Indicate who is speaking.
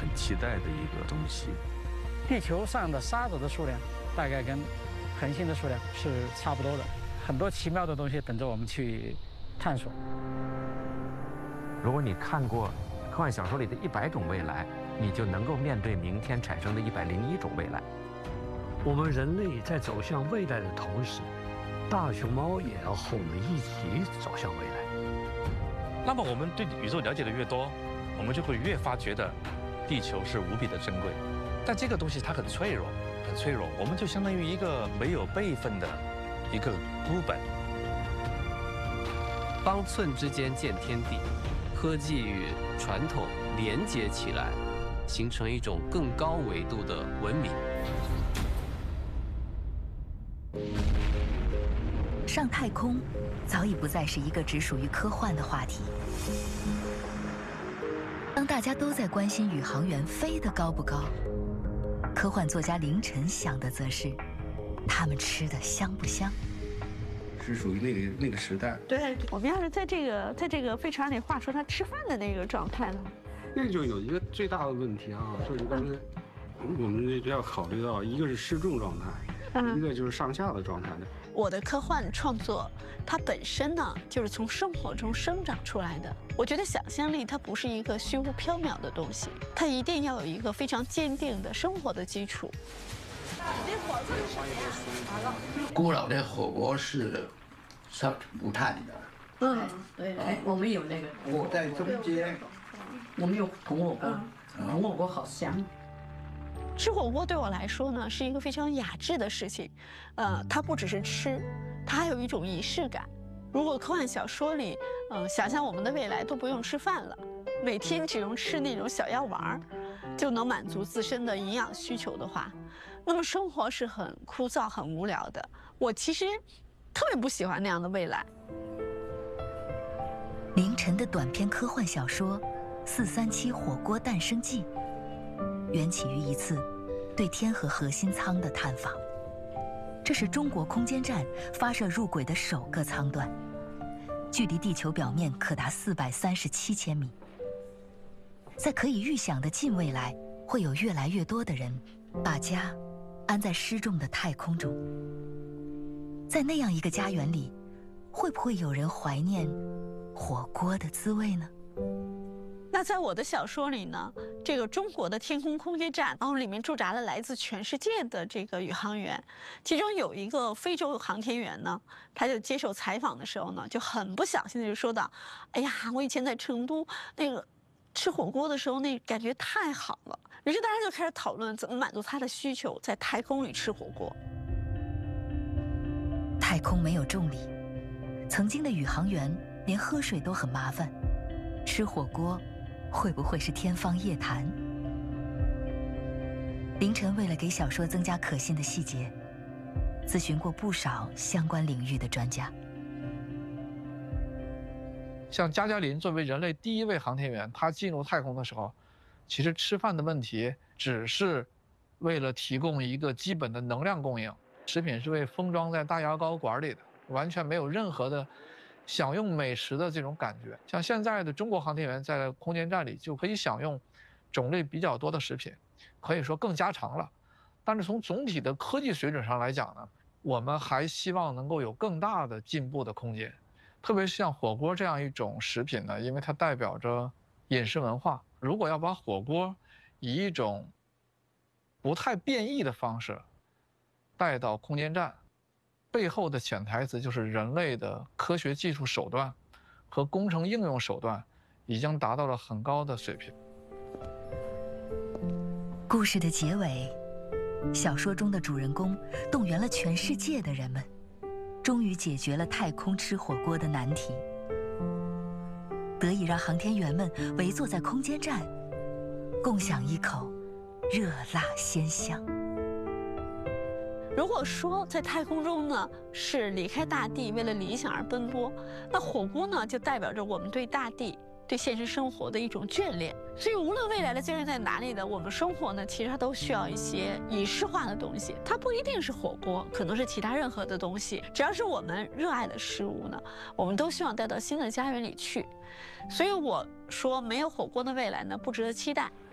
Speaker 1: 很期待的一个东西。
Speaker 2: 地球上的沙子的数量大概跟恒星的数量是差不多的，很多奇妙的东西等着我们去探索。
Speaker 3: 如果你看过科幻小说里的100种未来，你就能够面对明天产生的101种未来。
Speaker 4: 我们人类在走向未来的同时，大熊猫也要和我们一起走向未来。
Speaker 5: 那么我们对宇宙了解的越多，我们就会越发觉得地球是无比的珍贵。但这个东西它很脆弱，很脆弱，我们就相当于一个没有备份的一个孤本。
Speaker 6: 方寸之间见天地，科技与传统连接起来，形成一种更高维度的文明。
Speaker 7: 上太空早已不再是一个只属于科幻的话题。当大家都在关心宇航员飞得高不高，科幻作家凌晨想的则是，他们吃的香不香？
Speaker 8: 是属于那个时代。
Speaker 9: 对，我们要是在这个飞船里画出他吃饭的那个状态呢？
Speaker 8: 那就有一个最大的问题啊，就是刚才我们要考虑到，一个是失重状态，一个就是上下的状态。
Speaker 9: 我的科幻创作，它本身呢就是从生活中生长出来的。我觉得想象力它不是一个虚无缥缈的东西，它一定要有一个非常坚定的生活的基础。
Speaker 10: 古老的火锅是烧木炭的。
Speaker 11: 对，哎，我们有那个。
Speaker 10: 我在中间。
Speaker 11: 我们有铜火锅，铜火锅好香。
Speaker 9: 吃火锅对我来说呢，是一个非常雅致的事情，它不只是吃，它还有一种仪式感。如果科幻小说里，想象我们的未来都不用吃饭了，每天只用吃那种小药丸，就能满足自身的营养需求的话，那么生活是很枯燥、很无聊的。我其实特别不喜欢那样的未来。
Speaker 7: 凌晨的短篇科幻小说《437火锅诞生记》，缘起于一次对天河核心舱的探访。这是中国空间站发射入轨的首个舱段，距离地球表面可达437千米。在可以预想的近未来，会有越来越多的人把家安在失重的太空中。在那样一个家园里，会不会有人怀念火锅的滋味呢？
Speaker 9: 那在我的小说里呢，这个中国的天空空间站，然后里面驻扎了来自全世界的这个宇航员，其中有一个非洲航天员呢，他就接受采访的时候呢，就很不小心的就说到：“哎呀，我以前在成都那个吃火锅的时候，那感觉太好了。”于是大家就开始讨论怎么满足他的需求，在太空里吃火锅。
Speaker 7: 太空没有重力，曾经的宇航员连喝水都很麻烦，吃火锅会不会是天方夜谭？凌晨为了给小说增加可信的细节，咨询过不少相关领域的专家。
Speaker 12: 像加加林作为人类第一位航天员，他进入太空的时候，其实吃饭的问题只是为了提供一个基本的能量供应，食品是被封装在大牙膏管里的，完全没有任何的享用美食的这种感觉。像现在的中国航天员在空间站里就可以享用种类比较多的食品，可以说更家常了。但是从总体的科技水准上来讲呢，我们还希望能够有更大的进步的空间。特别是像火锅这样一种食品呢，因为它代表着饮食文化，如果要把火锅以一种不太变异的方式带到空间站，背后的潜台词就是人类的科学技术手段和工程应用手段已经达到了很高的水平。
Speaker 7: 故事的结尾，小说中的主人公动员了全世界的人们，终于解决了太空吃火锅的难题，得以让航天员们围坐在空间站，共享一口热辣鲜香。
Speaker 9: 如果说在太空中呢是离开大地为了理想而奔波，那火锅呢就代表着我们对大地、对现实生活的一种眷恋。所以无论未来的家园在哪里的，我们生活呢其实它都需要一些仪式化的东西，它不一定是火锅，可能是其他任何的东西，只要是我们热爱的事物呢，我们都希望带到新的家园里去。所以我说没有火锅的未来呢不值得期待。